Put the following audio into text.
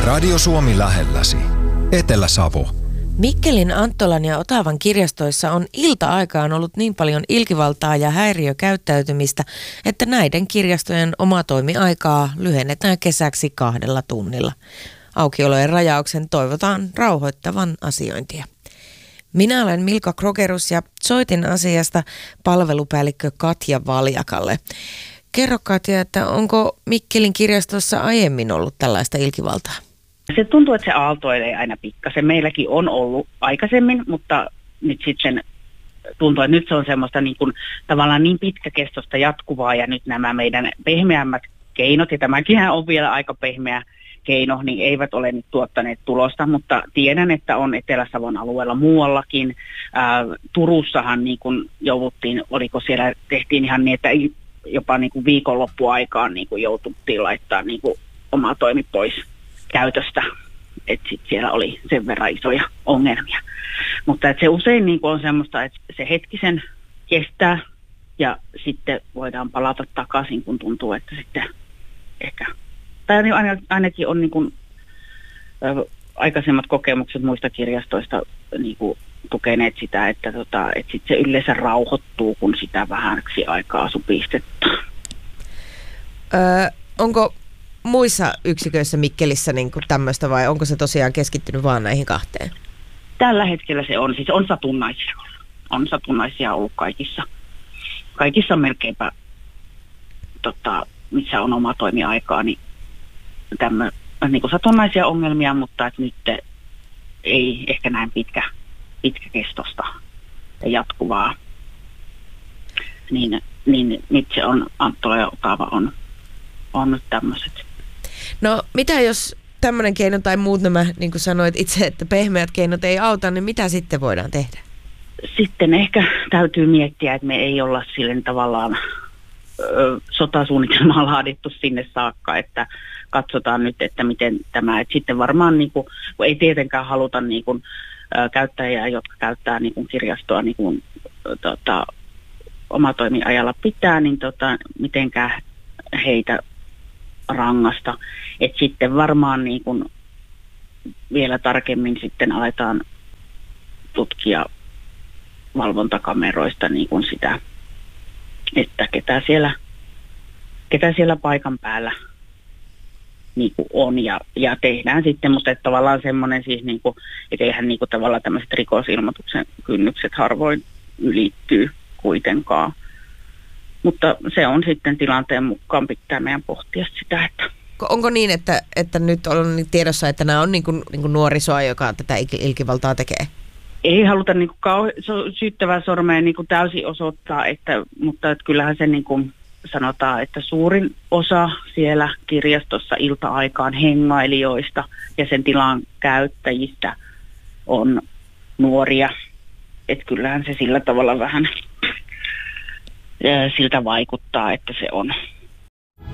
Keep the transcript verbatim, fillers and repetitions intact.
Radio Suomi lähelläsi. Etelä-Savo. Mikkelin, Anttolan ja Otavan kirjastoissa on ilta-aikaan ollut niin paljon ilkivaltaa ja häiriökäyttäytymistä, että näiden kirjastojen omatoimiaikaa lyhennetään kesäksi kahdella tunnilla. Aukiolojen rajauksen toivotaan rauhoittavan asiointia. Minä olen Milka Krogerus ja soitin asiasta palvelupäällikkö Katja Valjakalle. Kerro Katja, että onko Mikkelin kirjastossa aiemmin ollut tällaista ilkivaltaa? Se tuntuu, että se aaltoilee aina pikkasen. Meilläkin on ollut aikaisemmin, mutta nyt sitten tuntuu, että nyt se on semmoista niin kuin, tavallaan niin pitkäkestoista jatkuvaa ja nyt nämä meidän pehmeämmät keinot, ja tämäkin on vielä aika pehmeä keino, niin eivät ole nyt tuottaneet tulosta, mutta tiedän, että on Etelä-Savon alueella muuallakin. Ää, Turussahan niin kuin jouduttiin, oliko siellä, tehtiin ihan niin, että jopa niin kuin viikonloppuaikaan niin kuin joututtiin laittaa niin kuin oma toimi pois käytöstä, että sitten siellä oli sen verran isoja ongelmia. Mutta että se usein niin kuin on semmoista, että se hetkisen kestää ja sitten voidaan palata takaisin, kun tuntuu, että sitten ehkä, tai ainakin on niin kuin, ö, aikaisemmat kokemukset muista kirjastoista niin kuin tukeneet sitä, että, tota, että sitten se yleensä rauhoittuu, kun sitä vähäksi aikaa supistetaan. Öö, onko muissa yksiköissä Mikkelissä niin kuin tämmöistä vai onko se tosiaan keskittynyt vaan näihin kahteen? Tällä hetkellä se on, siis on satunnaisia. On satunnaisia ollut kaikissa. Kaikissa melkeinpä, tota, missä on oma toimiaikaa, niin, tämmö, niin kuin satunnaisia ongelmia, mutta että nyt ei ehkä näin pitkä, pitkäkestosta ja jatkuvaa. Niin, niin nyt se on, Anttola ja Otava on, on nyt tämmöiset. No mitä jos tämmöinen keino tai muut nämä, niin kuin sanoit itse, että pehmeät keinot ei auta, niin mitä sitten voidaan tehdä? Sitten ehkä täytyy miettiä, että me ei olla sille tavallaan ö, sotasuunnitelmaa laadittu sinne saakka, että katsotaan nyt, että miten tämä, että sitten varmaan niin kuin, kun ei tietenkään haluta niin kuin, ö, käyttäjiä, jotka käyttää niin kuin kirjastoa niin kuin, tota, omatoimiajalla pitää, niin tota, mitenkään heitä rangasta. Että sitten varmaan niin kun vielä tarkemmin sitten aletaan tutkia valvontakameroista niin kun sitä, että ketä siellä, ketä siellä paikan päällä niin kun on ja, ja tehdään sitten, mutta että tavallaan semmoinen siis, niin kun, että eihän niin kun tavallaan tämmöiset rikosilmoituksen kynnykset harvoin ylittyy kuitenkaan. Mutta se on sitten tilanteen mukaan, pitää meidän pohtia sitä, että onko niin, että, että nyt on tiedossa, että nämä on niin kuin, niin kuin nuorisoa, joka tätä ilkivaltaa tekee? Ei haluta niin kuin kau- syyttävää sormea niin kuin täysin osoittaa, että, mutta että kyllähän se niin kuin sanotaan, että suurin osa siellä kirjastossa ilta-aikaan hengailijoista ja sen tilan käyttäjistä on nuoria. Että kyllähän se sillä tavalla vähän siltä vaikuttaa, että se on